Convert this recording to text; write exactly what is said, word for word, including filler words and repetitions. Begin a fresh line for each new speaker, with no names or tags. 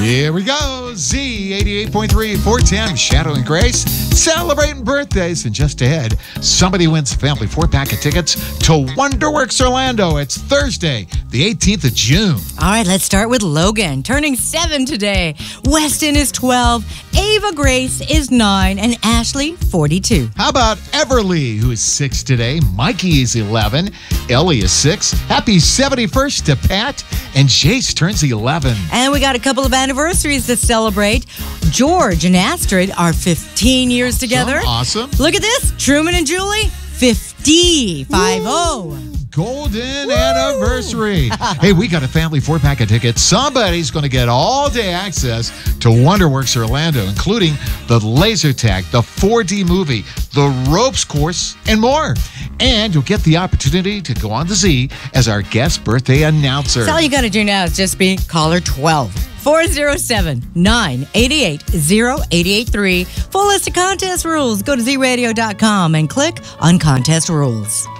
Here we go. Z eighty-eight point three, four ten, Shadow and Grace. Celebrating birthdays. And just ahead, somebody wins family four-pack of tickets to Wonderworks Orlando. It's Thursday, the eighteenth of June.
All right, let's start with Logan, turning seven today. Weston is twelve. Ava Grace is nine. And Ashley, forty-two.
How about Everly, who is six today? Mikey is eleven. Ellie is six. Happy seventy-first to Pat. And Jace turns eleven.
And we got a couple of anniversaries to celebrate. George and Astrid are fifteen years together.
Awesome.
Look at this. Truman and Julie, fifty. five oh.
Golden Woo! Anniversary. Hey, we got a family four-pack of tickets. Somebody's going to get all-day access to Wonderworks Orlando, including the laser tag, the four D movie, the ropes course, and more. And you'll get the opportunity to go on the Z as our guest birthday announcer.
So all you got to do now is just be caller twelve. four oh seven, nine eight eight, oh eight eight three. Full list of contest rules. Go to Z radio dot com and click on contest rules.